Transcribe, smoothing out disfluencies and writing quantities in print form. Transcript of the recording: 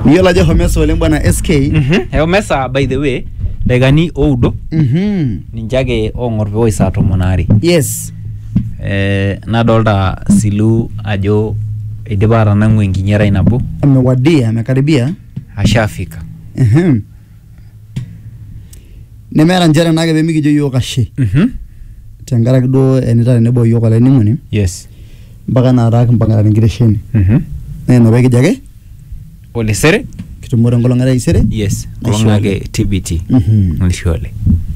Niyo la joho mesa oleng bwana SK. Heo mesa by the way, daigani oudo. Ninjage ongor peo isa tomonari. Yes. Nadolta silu ajo idipa atanang'u enkinyera nabo. Amewadia, amekaribia. Ashafika. Nemera njere nake pemikijo yiok ashe. Tenkaraki duo enita tenebo yiok olainining'oni. Yes. Mpaka naaraki mpaka nkitesheni. Neno pekija ake? Ole sere? Kitumore enkolong' etaisere? Yes. Kolong' ake TBT. Nishole.